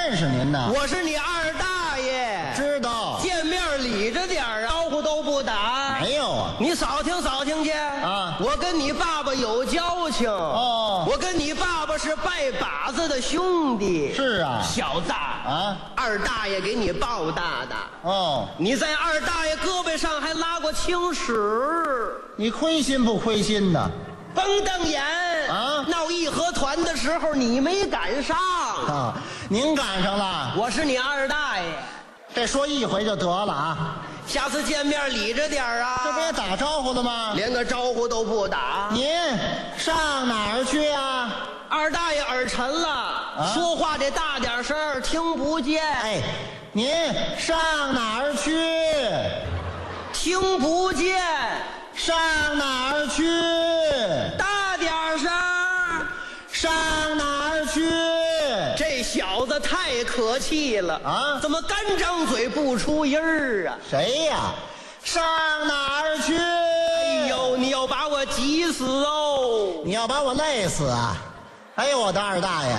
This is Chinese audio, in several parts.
认识您呢。 我是你二大爷。 知道。 见面理着点儿，招呼都不打。 没有啊。 你扫听扫听去啊！ 我跟你爸爸有交情哦。 我跟你爸爸是拜把子的兄弟。 是啊。 小子啊， 二大爷给你抱大的。 哦。 你在二大爷胳膊上还拉过青史。 你亏心不亏心呢？ 甭瞪眼啊！ 闹义和团的时候你没赶上啊，您赶上了。 我是你二大爷。 这说一回就得了啊。 下次见面理着点儿啊。 这不也打招呼了吗？ 连个招呼都不打。 您上哪儿去啊？ 二大爷耳沉了，说话得大点声，听不见。 哎，您上哪儿去？ 听不见。 上哪儿去？ 大点声。 上哪儿去？ 这小子太可气了啊！ 怎么干张嘴不出音儿啊？ 谁呀？上哪儿去？ 哎呦，你要把我急死哦！ 你要把我累死啊！哎呦，我的二大爷！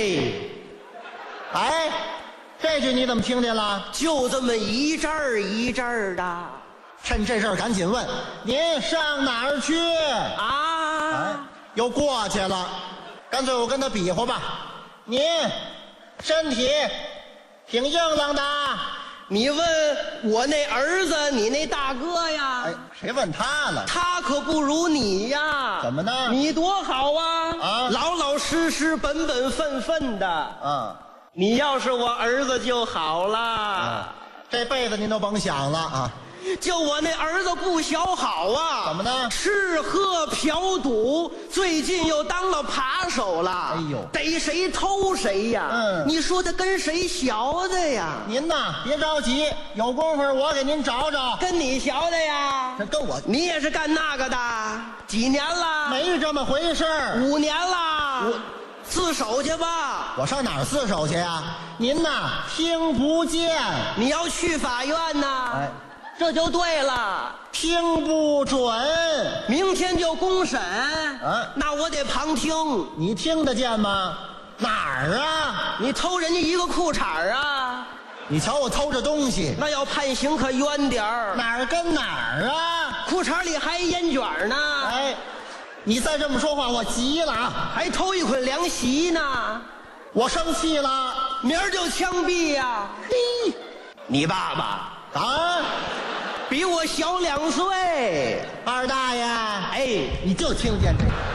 哎，这句你怎么听见了？ 就这么一阵儿一阵儿的。 趁这事儿赶紧问，您上哪儿去？ 啊！ 又过去了，干脆我跟他比划吧。您身体挺硬朗的。 你问我那儿子，你那大哥呀？ 哎，谁问他了？ 他可不如你呀。 怎么呢？ 你多好啊！ 啊， 老老实实、本本分分的。 啊， 你要是我儿子就好了。 啊，这辈子您都甭想了啊！ 就我那儿子不小好啊！ 怎么呢？ 吃喝嫖赌，最近又当了扒手了。 哎呦， 逮谁偷谁呀！你说他跟谁学的呀？ 您呐，别着急，有功夫我给您找找。 跟你学的呀？ 这跟我， 你也是干那个的？几年了？ 没这么回事儿。 5年了。自首去吧。 我上哪儿自首去呀？您呐，听不见。 你要去法院呐？ 哎。 这就对了， 听不准， 明天就公审。那我得旁听。 你听得见吗？哪儿啊？ 你偷人家一个裤衩啊？ 你瞧我偷着东西， 那要判刑可冤点儿。 哪儿跟哪儿啊？ 裤衩里还烟卷呢。 哎，你再这么说话，我急了啊！ 还偷一捆凉席呢， 我生气了， 明儿就枪毙呀！ 嘿， 你爸爸啊， 比我小2岁。 二大爷， 哎， 你就听见这个。